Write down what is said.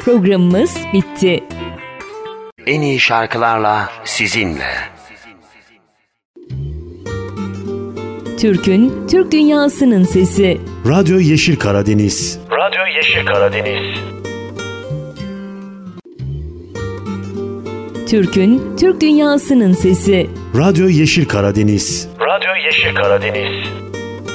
Programımız bitti. En iyi şarkılarla sizinle. Türk'ün, Türk dünyasının sesi. Radyo Yeşil Karadeniz. Radyo Yeşil Karadeniz. Türk'ün, Türk dünyasının sesi. Radyo Yeşil Karadeniz. Radyo Yeşil Karadeniz.